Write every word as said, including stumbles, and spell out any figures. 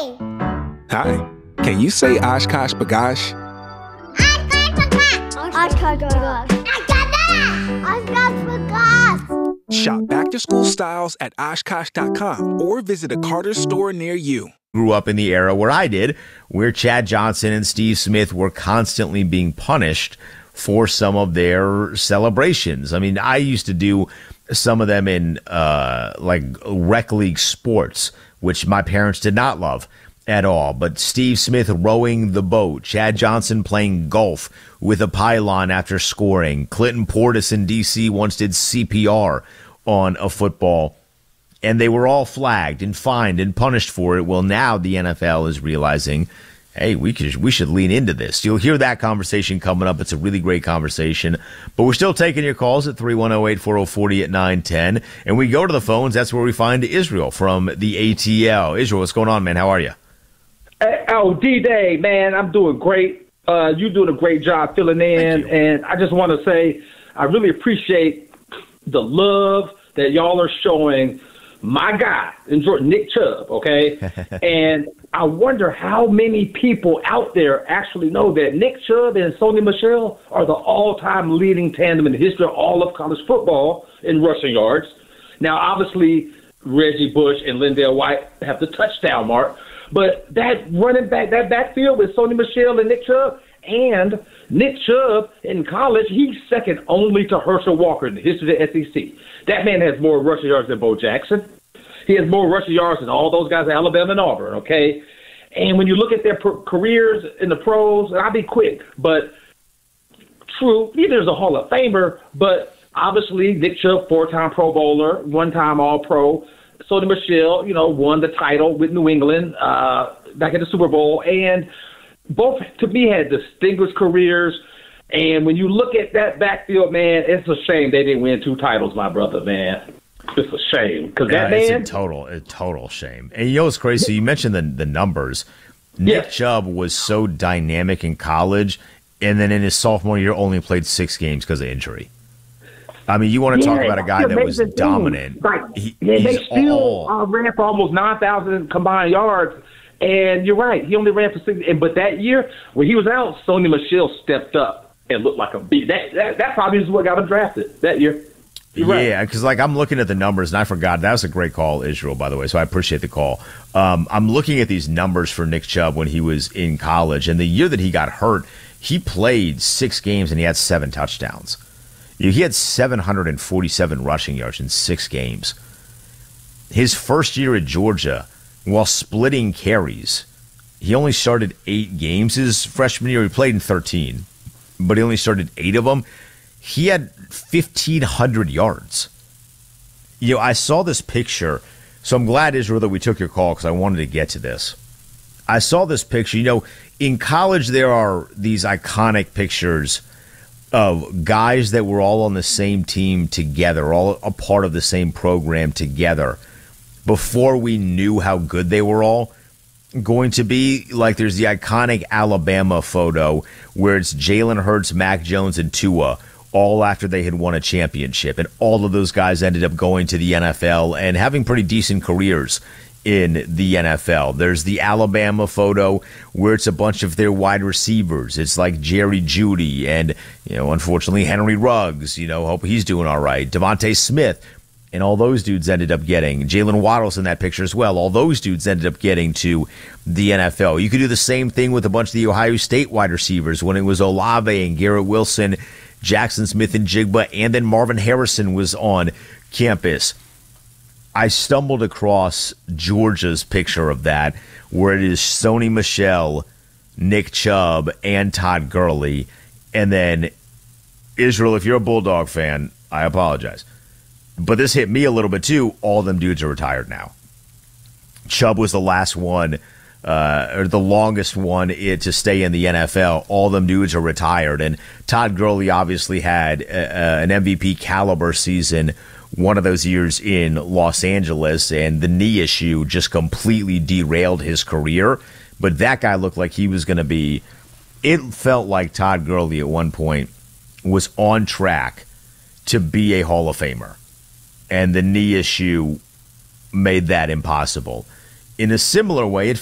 Hi. Can you say Oshkosh Bagosh? Oshkosh Bagosh. Oshkosh Bagosh. Shop back-to-school styles at Oshkosh dot com or visit a Carter's store near you. Grew up in the era where I did, where Chad Johnson and Steve Smith were constantly being punished for some of their celebrations. I mean, I used to do some of them in uh, like rec league sports, which my parents did not love at all. But Steve Smith rowing the boat, Chad Johnson playing golf with a pylon after scoring, Clinton Portis in D C once did C P R on a football, and they were all flagged and fined and punished for it. Well, now the N F L is realizing, hey, we could we should lean into this. You'll hear that conversation coming up. It's a really great conversation. But we're still taking your calls at three one zero, eight four zero, four zero at nine ten. And we go to the phones. That's where we find Israel from the A T L. Israel, what's going on, man? How are you? Oh, D-Day, man, I'm doing great. Uh, you're doing a great job filling in. And I just want to say I really appreciate the love that y'all are showing my guy, Nick Chubb, okay? And I wonder how many people out there actually know that Nick Chubb and Sony Michel are the all-time leading tandem in the history of all of college football in rushing yards. Now, obviously, Reggie Bush and Lindell White have the touchdown mark, but that running back, that backfield with Sony Michel and Nick Chubb, and Nick Chubb in college, he's second only to Herschel Walker in the history of the S E C. That man has more rushing yards than Bo Jackson. He has more rushing yards than all those guys at Alabama and Auburn, okay? And when you look at their per- careers in the pros, and I'll be quick, but true, neither is a Hall of Famer, but obviously Nick Chubb, four-time Pro Bowler, one-time All-Pro. Sony Michel, you know, won the title with New England uh, back at the Super Bowl, and both, to me, had distinguished careers. And when you look at that backfield, man, it's a shame they didn't win two titles, my brother, man. It's a shame. Because that yeah, man. It's a total, a total shame. And you know what's crazy? So you mentioned the, the numbers. Nick Yeah. Chubb was so dynamic in college, and then in his sophomore year only played six games because of injury. I mean, you want to talk Yeah, about a guy that's that was amazing thing. dominant. Right. He, yeah, they he's still all, uh, ran for almost nine thousand combined yards. And you're right. He only ran for six. And, but that year, when he was out, Sony Michel stepped up and looked like a beast. That, that, that probably is what got him drafted that year. You're yeah, right. because like I'm looking at the numbers, and I forgot. That was a great call, Israel, by the way, so I appreciate the call. Um, I'm looking at these numbers for Nick Chubb when he was in college, and the year that he got hurt, he played six games, and he had seven touchdowns. You know, he had seven hundred forty-seven rushing yards in six games. His first year at Georgia, while splitting carries, he only started eight games. His freshman year, he played in thirteen, but he only started eight of them. He had fifteen hundred yards. You know, I saw this picture, so I'm glad, Israel, that we took your call because I wanted to get to this. I saw this picture. You know, in college, there are these iconic pictures of guys that were all on the same team together, all a part of the same program together, before we knew how good they were all going to be. Like there's the iconic Alabama photo where it's Jalen Hurts, Mac Jones, and Tua, all after they had won a championship. And all of those guys ended up going to the N F L and having pretty decent careers in the N F L. There's the Alabama photo where it's a bunch of their wide receivers. It's like Jerry Jeudy and, you know, unfortunately Henry Ruggs, you know, hope he's doing all right. Devontae Smith. And all those dudes ended up getting, Jalen Waddle's in that picture as well, all those dudes ended up getting to the N F L. You could do the same thing with a bunch of the Ohio State wide receivers when it was Olave and Garrett Wilson, Jackson Smith and Jigba, and then Marvin Harrison was on campus. I stumbled across Georgia's picture of that, where it is Sony Michel, Nick Chubb, and Todd Gurley. And then, Israel, if you're a Bulldog fan, I apologize. But this hit me a little bit, too. All them dudes are retired now. Chubb was the last one, uh, or the longest one it, to stay in the N F L. All them dudes are retired. And Todd Gurley obviously had uh, an M V P caliber season one of those years in Los Angeles, and the knee issue just completely derailed his career. But that guy looked like he was going to be, it felt like Todd Gurley at one point was on track to be a Hall of Famer. And the knee issue made that impossible. In a similar way, it